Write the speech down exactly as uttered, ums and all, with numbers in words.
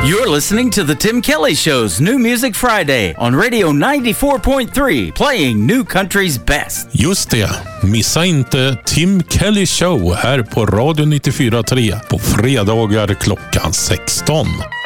You're listening to The Tim Kelly Show's New Music Friday on Radio ninety-four point three, playing new country's best. Just det, missa inte Tim Kelly Show här på Radio nittiofyra komma tre på fredagar klockan sexton.